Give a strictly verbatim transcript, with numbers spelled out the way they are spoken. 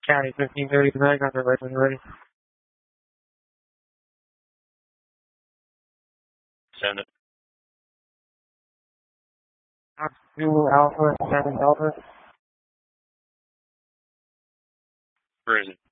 County fifteen thirty tonight, contact right when you're ready. Send it. Zulu Alpha, seven Delta. Where is it?